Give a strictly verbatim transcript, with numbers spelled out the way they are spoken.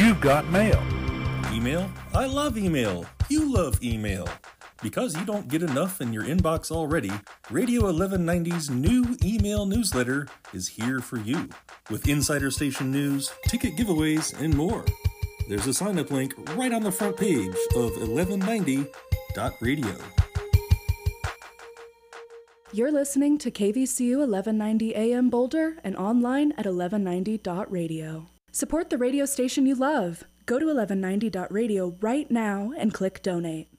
you've got mail. Email? I love email. You love email. Because you don't get enough in your inbox already, Radio eleven ninety's new email newsletter is here for you. With insider station news, ticket giveaways, and more. There's a sign-up link right on the front page of eleven ninety dot radio. You're listening to K V C U eleven ninety A M Boulder and online at eleven ninety dot radio. Support the radio station you love. Go to eleven ninety dot radio right now and click donate.